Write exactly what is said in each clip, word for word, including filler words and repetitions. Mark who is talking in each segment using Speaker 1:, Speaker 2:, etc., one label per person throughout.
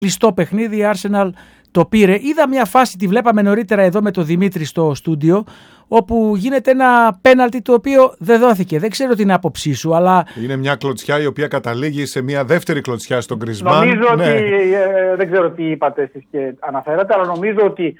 Speaker 1: κλειστό παιχνίδι, η Arsenal το πήρε. Είδα μια φάση, τη βλέπαμε νωρίτερα εδώ με τον Δημήτρη στο στούντιο, όπου γίνεται ένα πέναλτι το οποίο δεν δόθηκε. Δεν ξέρω την άποψή σου, αλλά...
Speaker 2: Είναι μια κλωτσιά η οποία καταλήγει σε μια δεύτερη κλωτσιά στον Γκρισμάν.
Speaker 3: Νομίζω
Speaker 2: ναι.
Speaker 3: ότι, ε, δεν ξέρω τι είπατε εσείς και αναφέρατε, αλλά νομίζω ότι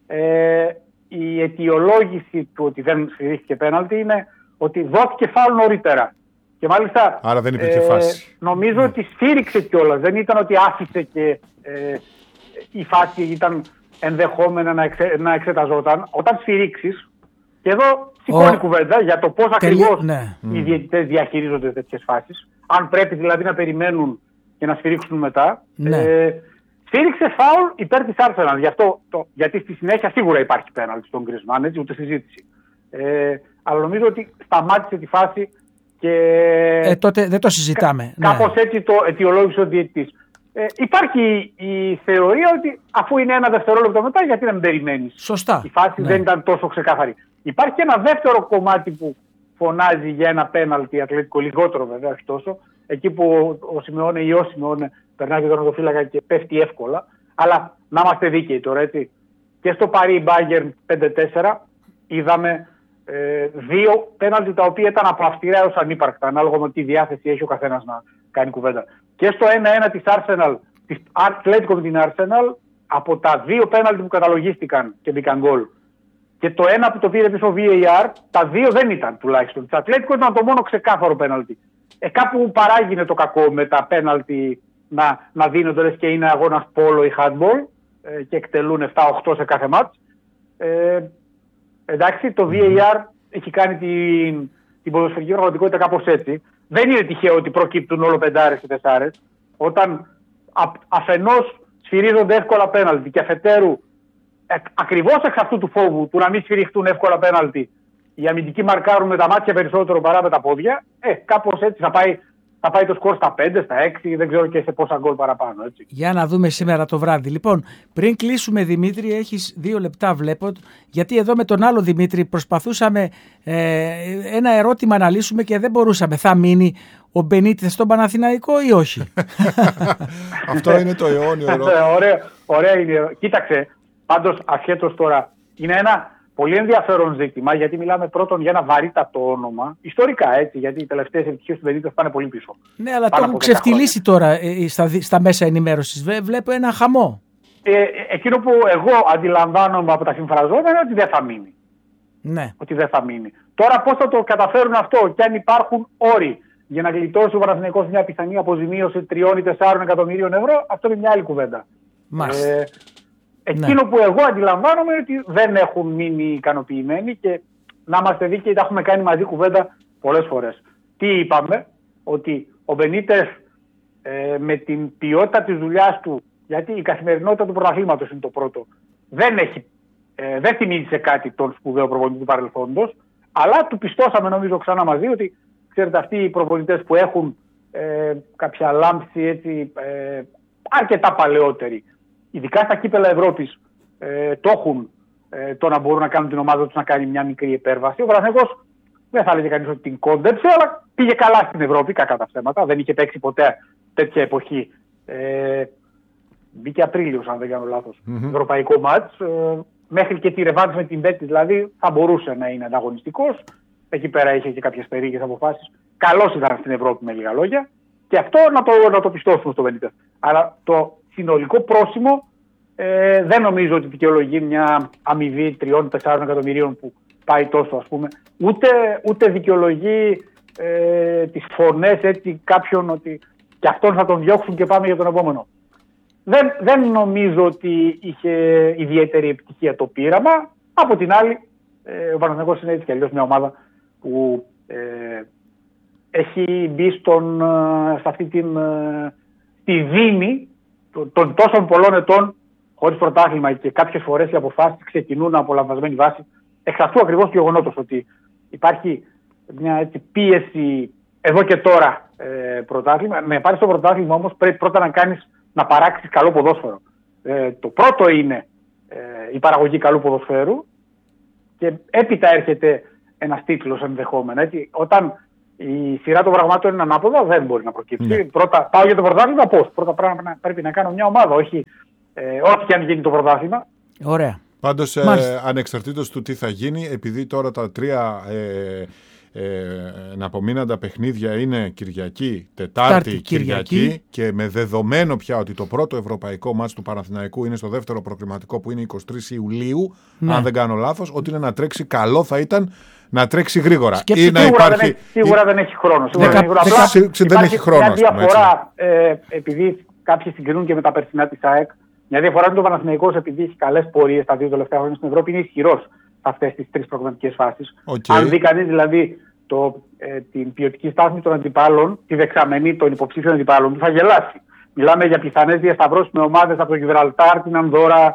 Speaker 3: ε, η αιτιολόγηση του ότι δεν σφυρίχθηκε πέναλτι είναι ότι δόθηκε φάουλ νωρίτερα. Και μάλιστα,
Speaker 2: άρα δεν υπήρχε
Speaker 3: ε,
Speaker 2: φάση.
Speaker 3: νομίζω
Speaker 2: ναι.
Speaker 3: ότι σφύριξε κιόλας. Δεν ήταν ότι άφησε και ε, η φάση ήταν ενδεχόμενα να, εξε, να εξεταζόταν. Όταν σφυρίξεις, και εδώ σηκώνει κουβέντα για το πώς ακριβώς
Speaker 1: ναι.
Speaker 3: οι διαιτητές διαχειρίζονται τέτοιες φάσεις. Αν πρέπει δηλαδή να περιμένουν και να σφυρίξουν μετά.
Speaker 1: Ναι.
Speaker 3: Ε, σφύριξε φάουλ υπέρ της Arsenal. Γι' αυτό, το, γιατί στη συνέχεια σίγουρα υπάρχει πέναλτι στον Γκρισμάν, έτσι, ούτε συζήτηση. Ε, αλλά νομίζω ότι σταμάτησε τη φάση και.
Speaker 1: Ε, τότε δεν το συζητάμε.
Speaker 3: Κα, ναι. Κάπως έτσι το αιτιολόγησε ο διαιτητής. Ε, υπάρχει η θεωρία ότι αφού είναι ένα δευτερόλεπτο μετά, γιατί να μην περιμένεις.
Speaker 1: Σωστά.
Speaker 3: Η φάση
Speaker 1: ναι.
Speaker 3: δεν ήταν τόσο ξεκάθαρη. Υπάρχει και ένα δεύτερο κομμάτι που φωνάζει για ένα πέναλτι Ατλέτικο, λιγότερο βέβαια, όχι τόσο. Εκεί που ο, ο Σιμεώνε ή ο Σιμεώνε περνάει και τον οδοφύλακα και πέφτει εύκολα. Αλλά να είμαστε δίκαιοι τώρα, έτσι. Και στο Παρί Bayern πέντε τέσσερα είδαμε ε, δύο πέναλτι τα οποία ήταν από αυστηρά έως ανύπαρκτα, ανάλογα με τι διάθεση έχει ο καθένας να κάνει κουβέντα. Και στο ένα ένα της Arsenal, της Ατλέτικο με την Arsenal, από τα δύο πέναλτι που καταλογίστηκαν και μπήκαν γκολ, και το ένα που το πήρε πίσω βι έι αρ, τα δύο δεν ήταν τουλάχιστον. Της Ατλέτικο ήταν το μόνο ξεκάθαρο πέναλτι. Ε, κάπου παράγινε το κακό με τα πέναλτι να, να δίνονται λες και είναι αγώνας πόλο ή handball ε, και εκτελούν επτά οκτώ σε κάθε μάτς. Ε, εντάξει, το βι έι αρ έχει κάνει την, την ποδοσφαιρική πραγματικότητα κάπως έτσι. Δεν είναι τυχαίο ότι προκύπτουν όλο πεντάρες και τεσσάρες. Όταν α, αφενός σφυρίζονται εύκολα πέναλτι και αφετέρου ε, ακριβώς εξ αυτού του φόβου του να μην σφυριχτούν εύκολα πέναλτι, οι αμυντικοί μαρκάρουν με τα μάτια περισσότερο παρά με τα πόδια, ε, κάπως έτσι θα πάει, θα πάει το σκορ στα πέντε, στα έξι, δεν ξέρω και σε πόσα γκολ παραπάνω. Έτσι.
Speaker 1: Για να δούμε σήμερα το βράδυ. Λοιπόν, πριν κλείσουμε, Δημήτρη, έχεις δύο λεπτά βλέπω, γιατί εδώ με τον άλλο Δημήτρη προσπαθούσαμε ε, ένα ερώτημα να λύσουμε και δεν μπορούσαμε. Θα μείνει ο Μπενίτες στον Παναθηναϊκό ή όχι?
Speaker 2: Αυτό είναι το αιώνιο ερώτημα.
Speaker 3: Ωραία, ωραία είναι. Κοίταξε, πάντως ασχέτως τώρα, είναι ένα πολύ ενδιαφέρον ζήτημα, γιατί μιλάμε πρώτον για ένα βαρύτατο όνομα, ιστορικά έτσι, γιατί οι τελευταίες επιτυχίες του Μπενίτες πάνε πολύ πίσω.
Speaker 1: Ναι, αλλά το έχουν ξεφτυλίσει τώρα ε, στα, στα μέσα ενημέρωσης. Βλέπω ένα χαμό.
Speaker 3: Ε, εκείνο που εγώ αντιλαμβάνομαι από τα συμφραζόμενα είναι ότι δεν θα μείνει.
Speaker 1: Ναι.
Speaker 3: Ότι δεν θα μείνει. Τώρα πώς θα το καταφέρουν αυτό και αν υπάρχουν όροι για να γλιτώσει ο Παναθηναϊκός μια πιθανή αποζημίωση τριών ή τεσσάρων εκατομμυρίων ευρώ, αυτό είναι μια άλλη κουβέντα. Ε, εκείνο ναι. που εγώ αντιλαμβάνομαι είναι ότι δεν έχουν μείνει ικανοποιημένοι και να είμαστε δίκαιοι, τα έχουμε κάνει μαζί κουβέντα πολλές φορές. Τι είπαμε? Ότι ο Μπενίτες ε, με την ποιότητα της δουλειάς του, γιατί η καθημερινότητα του πρωταθλήματος είναι το πρώτο, δεν, έχει, ε, δεν θυμίζει σε κάτι τον σπουδαίο προπονητή του παρελθόντος, αλλά του πιστώσαμε νομίζω ξανά μαζί ότι ξέρετε αυτοί οι προπονητές που έχουν ε, κάποια λάμψη έτσι, ε, αρκετά παλαιότεροι, ειδικά στα κύπελα Ευρώπης, ε, το έχουν ε, το να μπορούν να κάνουν την ομάδα τους να κάνει μια μικρή επέρβαση. Ο Παναθηναϊκός δεν θα έλεγε κανείς ότι την κόντεψε, αλλά πήγε καλά στην Ευρώπη, κακά τα ψέματα. Δεν είχε παίξει ποτέ τέτοια εποχή. Ε, μπήκε Απρίλιος, αν δεν κάνω λάθος, mm-hmm. ευρωπαϊκό μάτς. Ε, μέχρι και τη ρεβάνς με την Μπέτη, δηλαδή, θα μπορούσε να είναι ανταγωνιστικός. Εκεί πέρα είχε και κάποιες περίεργες αποφάσεις. Καλός ήταν στην Ευρώπη, με λίγα λόγια. Και αυτό να το, να το πιστώσουμε στο Μπενίτες. Αλλά το συνολικό πρόσημο ε, δεν νομίζω ότι δικαιολογεί μια αμοιβή τριών με τεσσάρων εκατομμυρίων που πάει τόσο, ας πούμε. Ούτε, ούτε δικαιολογεί ε, τις φωνές έτσι κάποιων ότι και αυτόν θα τον διώξουν και πάμε για τον επόμενο. Δεν, δεν νομίζω ότι είχε ιδιαίτερη επιτυχία το πείραμα. Από την άλλη, ε, ο Παναθηναϊκός είναι έτσι κι αλλιώς μια ομάδα που ε, έχει μπει στον, σε αυτή την ε, τη δίνη των τόσων πολλών ετών χωρίς πρωτάθλημα και κάποιες φορές οι αποφάσεις ξεκινούν από λανθασμένη βάση. Εξ αυτού ακριβώς του γεγονότος ότι υπάρχει μια έτσι, πίεση εδώ και τώρα ε, πρωτάθλημα. Με πάρεις το πρωτάθλημα όμως πρέπει πρώτα να κάνεις να παράξεις καλό ποδόσφαιρο. Ε, το πρώτο είναι ε, η παραγωγή καλού ποδοσφαίρου και έπειτα έρχεται ένας τίτλος ενδεχόμενα. Έτσι. Όταν η σειρά των πραγμάτων είναι ανάποδα, δεν μπορεί να προκύψει. Ναι. Πρώτα πάω για το πρωτάθλημα, πώς. Πρώτα πρέπει να, πρέπει να κάνω μια ομάδα, όχι ε, ό,τι και αν γίνει το πρωτάθλημα.
Speaker 1: Ωραία.
Speaker 2: Πάντως, ε, ανεξαρτήτως του τι θα γίνει, επειδή τώρα τα τρία ε, ε, εναπομείναντα παιχνίδια είναι Κυριακή, Τετάρτη, Τάρτη, Κυριακή, Κυριακή και με δεδομένο πια ότι το πρώτο ευρωπαϊκό μάτς του Παναθηναϊκού είναι στο δεύτερο προκριματικό που είναι εικοστή τρίτη Ιουλίου, ναι. αν δεν κάνω λάθος, ότι είναι να τρέξει, καλό θα ήταν να τρέξει γρήγορα.
Speaker 3: Ή σίγουρα, να υπάρχει... δεν έχει, σίγουρα δεν έχει χρόνο. Σίγουρα δεκα, δεν, δεκα,
Speaker 2: δεκα, δεν έχει χρόνο.
Speaker 3: Μια διαφορά, ε, επειδή κάποιοι συγκρίνουν και με τα περσινά της ΑΕΚ, μια διαφορά είναι το Παναθηναϊκός, επειδή έχει καλές πορείες τα δύο τελευταία χρόνια στην Ευρώπη, είναι ισχυρός σε αυτές τις τρεις προγραμματικές φάσεις. Okay. Αν δει κανείς δηλαδή το, ε, την ποιοτική στάθμη των αντιπάλων, τη δεξαμενή των υποψήφιων αντιπάλων, του θα γελάσει. Μιλάμε για πιθανές διασταυρώσεις με ομάδες από το Γιβραλτάρ, την Ανδόρα.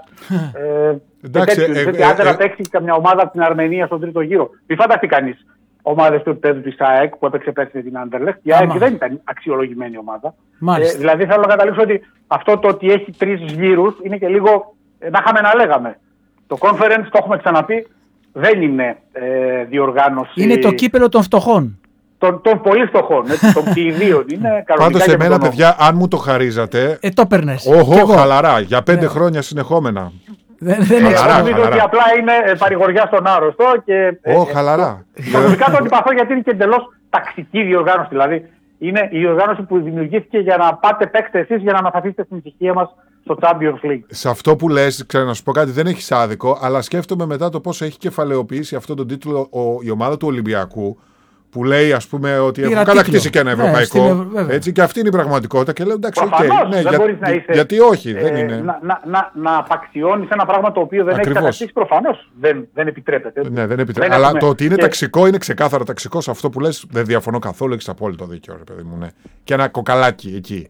Speaker 3: ε, Εντάξει, ε, ε, άντε να παίξει καμιά ομάδα από την Αρμενία στον τρίτο γύρο. Μην φανταστεί κανείς ομάδες του επίπεδου της ΑΕΚ που έπαιξε πέρσι με την Άντερλεχτ. Η ΑΕΚ δεν ήταν αξιολογημένη ομάδα. Ε, δηλαδή θέλω να καταλήξω ότι αυτό το ότι έχει τρεις γύρους είναι και λίγο ε, να είχαμε να λέγαμε. Το conference, το έχουμε ξαναπεί, δεν είναι ε, διοργάνωση.
Speaker 1: Είναι το κύπελο των φτωχών.
Speaker 3: Των, των πολύ φτωχών, των κτηρίων.
Speaker 2: Πάντως σε μένα, παιδιά, αν μου το χαρίζατε.
Speaker 1: Ε, το παίρνες.
Speaker 2: Όχι, χαλαρά, για πέντε ναι. χρόνια συνεχόμενα.
Speaker 3: Δεν, δεν ε, χαλαρά, νομίζω ότι απλά είναι παρηγοριά στον άρρωστο. Και,
Speaker 2: Ω, ε, χαλαρά.
Speaker 3: Προσωπικά το αντιπαθώ γιατί είναι και εντελώς ταξική διοργάνωση. Δηλαδή είναι η διοργάνωση που δημιουργήθηκε για να πάτε παίξτε εσείς για να αναφαθείτε στην ησυχία μας στο Champions League.
Speaker 2: Σε αυτό που λες, ξέρω να σου πω κάτι, δεν έχεις άδικο, αλλά σκέφτομαι μετά το πώς έχει κεφαλαιοποιήσει αυτόν τον τίτλο ο, η ομάδα του Ολυμπιακού. Που λέει, ας πούμε, ότι έχουν κατακτήσει και ένα ευρωπαϊκό. Ναι, έτσι, και αυτή είναι η πραγματικότητα. Και λέω εντάξει, οκ. Okay, ναι, για, για, είσαι, γιατί όχι, ε, δεν είναι.
Speaker 3: Να, να, να, να απαξιώνεις ένα πράγμα το οποίο δεν Ακριβώς. έχει κατακτήσει, προφανώς δεν, δεν επιτρέπεται.
Speaker 2: Ναι, δεν επιτρέπεται. Δεν Αλλά έχουμε... το ότι είναι και... ταξικό είναι ξεκάθαρα ταξικό. Σε αυτό που λες δεν διαφωνώ καθόλου. Έχεις απόλυτο δίκιο, ρε παιδί μου. Ναι. Και ένα κοκαλάκι εκεί.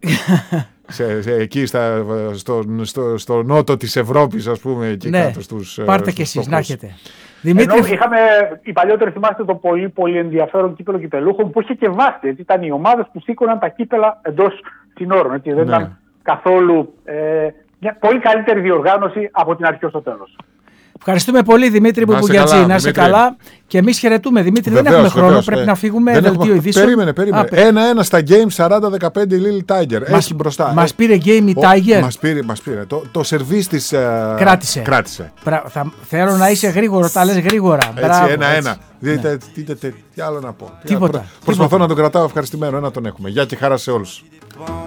Speaker 2: σε, σε, εκεί στα, στο, στο, στο νότο της Ευρώπης, ας πούμε. Εκεί
Speaker 1: ναι,
Speaker 2: κάτω στους,
Speaker 1: πάρτε κι εσείς να έχετε.
Speaker 3: Δημήτρη... Ενώ είχαμε, οι παλιότεροι θυμάστε το πολύ πολύ ενδιαφέρον κύπελο κυπελούχων που είχε και βάση. Έτσι, ήταν οι ομάδες που σήκωναν τα κύπελα εντός συνόρων. Έτσι, δεν ναι. ήταν καθόλου ε, μια πολύ καλύτερη διοργάνωση από την αρχή ως το τέλος.
Speaker 1: Ευχαριστούμε πολύ Δημήτρη Μπουμπουγιατζή. Να είσαι καλά. Και εμείς χαιρετούμε. Δημήτρη, βεβαίως, δεν έχουμε χρόνο. Βεβαίως, πρέπει ε. να φύγουμε. Δελτίο ειδήσεων.
Speaker 2: Περίμενε, περίμενε. ένα-ένα στα Game σαράντα δεκαπέντε η Lil Tiger.
Speaker 1: Μας, Έχει μπροστά. Μας πήρε Game η Tiger.
Speaker 2: Μας πήρε, μας πήρε. Το, το σερβίς της uh,
Speaker 1: κράτησε.
Speaker 2: κράτησε.
Speaker 1: Πρα, θα, θέλω να είσαι γρήγορο, τα λες γρήγορα.
Speaker 2: Έτσι, ένα-ένα. Ναι. Τι άλλο να πω.
Speaker 1: Τίποτα.
Speaker 2: Προσπαθώ να τον κρατάω ευχαριστημένο. Ένα τον έχουμε. Γεια και χαρά σε όλους.